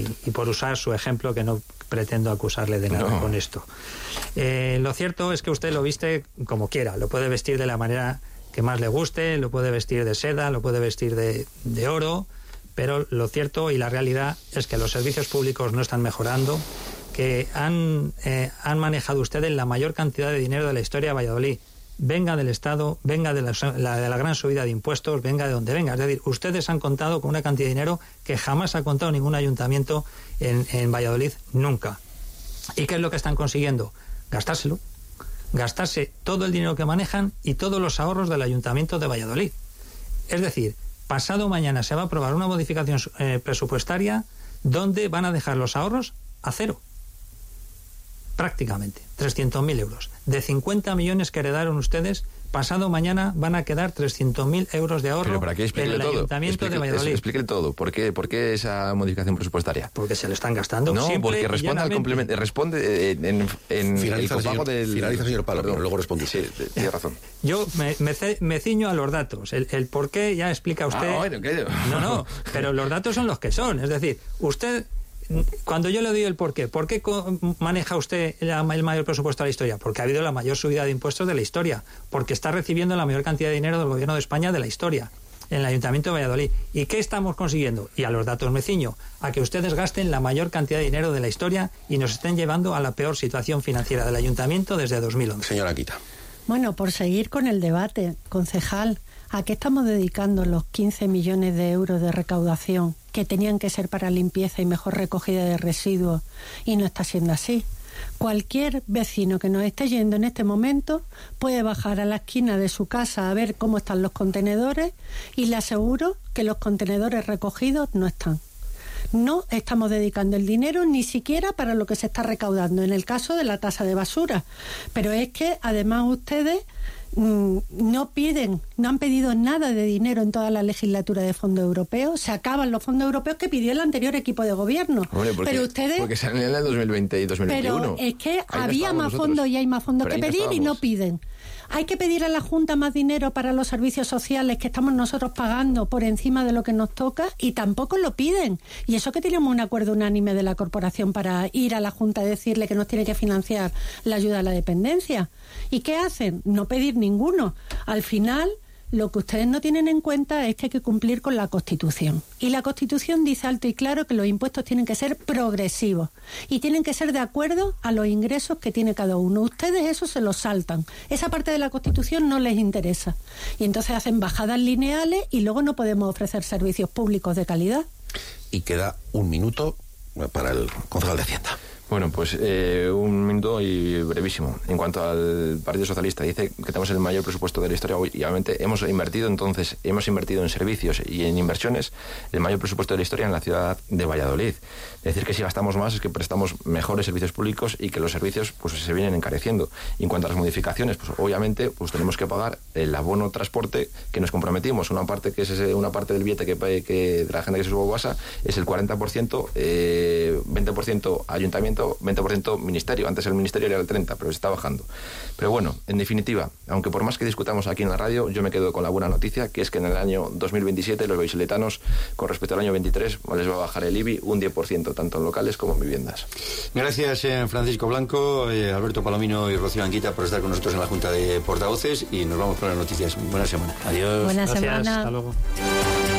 y por usar su ejemplo, que no pretendo acusarle de nada con esto. Lo cierto es que usted lo viste como quiera, lo puede vestir de la manera que más le guste, lo puede vestir de seda, lo puede vestir de oro, pero lo cierto y la realidad es que los servicios públicos no están mejorando, que han manejado ustedes la mayor cantidad de dinero de la historia de Valladolid, venga del Estado, venga de la gran subida de impuestos, venga de donde venga. Es decir, ustedes han contado con una cantidad de dinero que jamás ha contado ningún ayuntamiento en Valladolid, nunca. ¿Y qué es lo que están consiguiendo? Gastárselo. Gastarse todo el dinero que manejan y todos los ahorros del Ayuntamiento de Valladolid. Es decir, pasado mañana se va a aprobar una modificación presupuestaria donde van a dejar los ahorros a cero. Prácticamente, 300.000 euros. De 50 millones que heredaron ustedes, pasado mañana van a quedar 300.000 euros de ahorro en el Ayuntamiento de Valladolid. Explique todo. ¿Por qué esa modificación presupuestaria? Porque se lo están gastando. No, porque responde al complemento. Responde en el copago del... Finaliza, señor Palo, pero luego responde. Sí, tiene razón. Yo me ciño a los datos. El por qué ya explica usted. No, pero los datos son los que son. Es decir, usted... Cuando yo le doy el ¿por qué maneja usted el mayor presupuesto de la historia? Porque ha habido la mayor subida de impuestos de la historia, porque está recibiendo la mayor cantidad de dinero del Gobierno de España de la historia, en el Ayuntamiento de Valladolid. ¿Y qué estamos consiguiendo? Y a los datos me ciño, a que ustedes gasten la mayor cantidad de dinero de la historia y nos estén llevando a la peor situación financiera del Ayuntamiento desde 2011. Señora Quita. Bueno, por seguir con el debate, concejal, ¿a qué estamos dedicando los 15 millones de euros de recaudación que tenían que ser para limpieza y mejor recogida de residuos y no está siendo así? Cualquier vecino que nos esté yendo en este momento puede bajar a la esquina de su casa a ver cómo están los contenedores y le aseguro que los contenedores recogidos no están. No estamos dedicando el dinero ni siquiera para lo que se está recaudando en el caso de la tasa de basura. Pero es que además ustedes no han pedido nada de dinero en toda la legislatura de fondos europeos. Se acaban los fondos europeos que pidió el anterior equipo de gobierno. Hombre, pero ustedes, porque salen en el 2020 y 2021. Pero es que había más fondos y hay más fondos que pedir y no piden. Hay que pedir a la Junta más dinero para los servicios sociales que estamos nosotros pagando por encima de lo que nos toca y tampoco lo piden. Y eso que tenemos un acuerdo unánime de la corporación para ir a la Junta a decirle que nos tiene que financiar la ayuda a la dependencia. ¿Y qué hacen? No pedir ninguno. Al final, lo que ustedes no tienen en cuenta es que hay que cumplir con la Constitución. Y la Constitución dice alto y claro que los impuestos tienen que ser progresivos y tienen que ser de acuerdo a los ingresos que tiene cada uno. Ustedes eso se lo saltan. Esa parte de la Constitución no les interesa. Y entonces hacen bajadas lineales y luego no podemos ofrecer servicios públicos de calidad. Y queda un minuto para el concejal de Hacienda. Bueno, pues un minuto y brevísimo. En cuanto al Partido Socialista, dice que tenemos el mayor presupuesto de la historia hoy y obviamente hemos invertido en servicios y en inversiones el mayor presupuesto de la historia en la ciudad de Valladolid. Decir que si gastamos más es que prestamos mejores servicios públicos y que los servicios pues se vienen encareciendo. Y en cuanto a las modificaciones, pues obviamente pues tenemos que pagar el abono transporte que nos comprometimos. Una parte que es una parte del billete que de la gente que se suba a casa es el 40%, 20% ayuntamiento, 20% ministerio. Antes el ministerio era el 30%, pero se está bajando. Pero bueno, en definitiva, aunque por más que discutamos aquí en la radio, yo me quedo con la buena noticia, que es que en el año 2027 los vallisoletanos, con respecto al año 23, les va a bajar el IBI un 10%, tanto en locales como en viviendas. Gracias, Francisco Blanco, Alberto Palomino y Rocío Anguita por estar con nosotros en la Junta de Portavoces y nos vamos con las noticias. Buena semana. Adiós. Buena semana. Hasta luego.